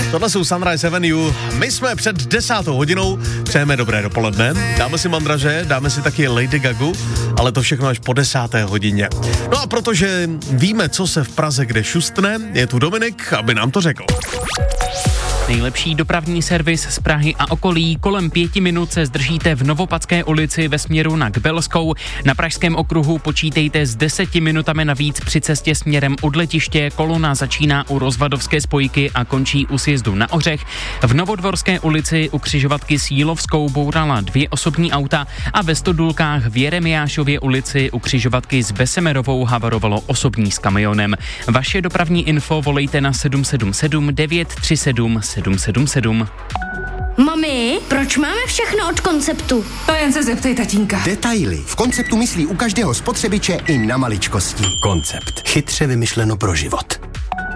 Tohle jsou Sunrise Avenue. My jsme před 10. hodinou. Přejeme dobré dopoledne. Dáme si Mandraže, dáme si taky Lady Gagu, ale to všechno až po 10. hodině. No a protože víme, co se v Praze kde šustne, je tu Dominik, aby nám to řekl. Nejlepší dopravní servis z Prahy a okolí. Kolem 5 minut se zdržíte v Novopadské ulici ve směru na Kbelskou. Na Pražském okruhu počítejte s 10 minutami navíc při cestě směrem od letiště. Kolona začíná u Rozvadovské spojky a končí u sjezdu na Ořech. V Novodvorské ulici u křižovatky s Jílovskou bourala 2 osobní auta a ve Stodulkách v Jeremiášově ulici u křižovatky s Besemerovou havarovalo osobní s kamionem. Vaše dopravní info volejte na 777 937 777. Mami, proč máme všechno od Konceptu? To jen se zeptej tatínka. Detaily. V Konceptu myslí u každého spotřebiče i na maličkosti. Koncept. Chytře vymyšleno pro život.